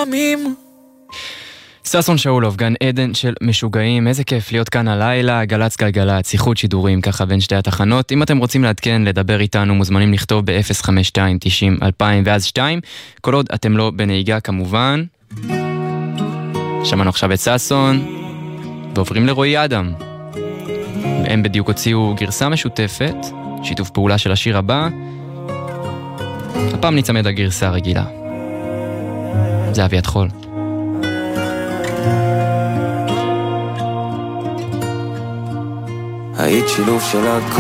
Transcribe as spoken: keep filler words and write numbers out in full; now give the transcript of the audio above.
לפעמים. ששון שאולוב, גן עדן של משוגעים, איזה כיף להיות כאן הלילה, גלץ גלגלץ, שיחות שידורים ככה בין שתי התחנות. אם אתם רוצים לעדכן, לדבר איתנו, מוזמנים לכתוב ב-אפס חמש שתיים תשעים אלפיים ואז שתיים, כל עוד אתם לא בנהיגה כמובן. שמענו עכשיו את ששון, ועוברים לרועי אדם. הם בדיוק הוציאו גרסה משותפת, שיתוף פעולה של השיר הבא. הפעם נצמד לגרסה הרגילה. זה אביעד חול. היית שילוב של הכל